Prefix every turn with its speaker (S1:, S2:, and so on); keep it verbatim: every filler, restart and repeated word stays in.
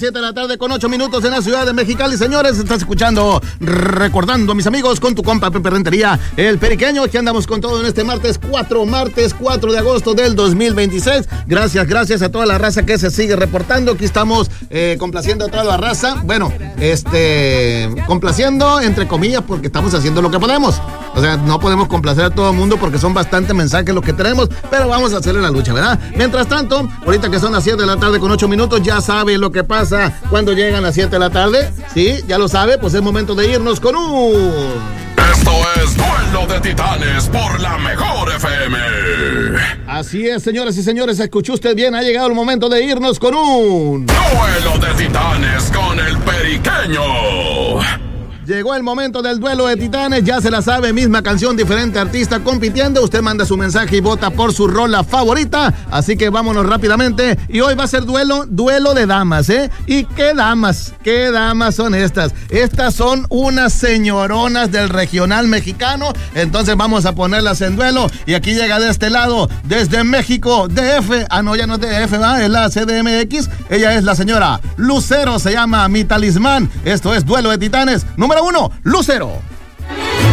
S1: siete de la tarde con ocho minutos en la ciudad de Mexicali. Señores, estás escuchando Recordando a mis amigos con tu compa Pepe Rentería, el periqueño. Aquí andamos con todo en este martes cuatro, martes cuatro de agosto del dos mil veintiséis. Gracias, gracias a toda la raza que se sigue reportando. Aquí estamos eh, complaciendo a toda la raza. Bueno, este, complaciendo entre comillas porque estamos haciendo lo que podemos. O sea, no podemos complacer a todo el mundo porque son bastantes mensajes los que tenemos, pero vamos a hacerle la lucha, ¿verdad? Mientras tanto, ahorita que son las siete de la tarde con ocho minutos, ya sabe lo que pasa cuando llegan las siete de la tarde. Sí, ya lo sabe, pues es momento de irnos con un...
S2: Esto es Duelo de Titanes por la Mejor F M.
S1: Así es, señoras y señores, escuchó usted bien, ha llegado el momento de irnos con un...
S2: Duelo de Titanes con el periqueño.
S1: Llegó el momento del duelo de titanes, ya se la sabe, misma canción, diferente artista compitiendo. Usted manda su mensaje y vota por su rola favorita, así que vámonos rápidamente. Y hoy va a ser duelo, duelo de damas, ¿eh? ¿Y qué damas? ¿Qué damas son estas? Estas son unas señoronas del regional mexicano, entonces vamos a ponerlas en duelo. Y aquí llega de este lado, desde México, D F, ah no, ya no es D F, ¿va? Es la C D M X, ella es la señora Lucero, se llama Mi Talismán. Esto es Duelo de Titanes, número uno, Lucero.